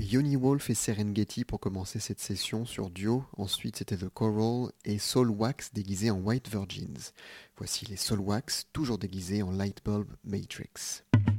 Yoni Wolf et Serengeti pour commencer cette session sur Duo. Ensuite, c'était The Coral et Soul Wax déguisés en White Virgins. Voici les Soul Wax, toujours déguisés en Lightbulb Matrix.